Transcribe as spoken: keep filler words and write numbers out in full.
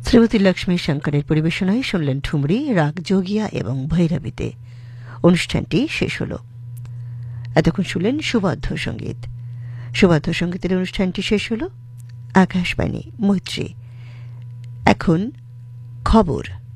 শ্রীমতী লক্ষ্মী শঙ্করের পরিবেশনায় শুনলেন ঠুমরি, রাগ যোগিয়া এবং ভৈরবীতে। অনুষ্ঠানটি শেষ হল। এতক্ষণ শুনলেন সুবদ্ধ সঙ্গীত। সুবদ্ধ সঙ্গীতের অনুষ্ঠানটি শেষ হল। আকাশবাণী মৈত্রী। এখন খবর।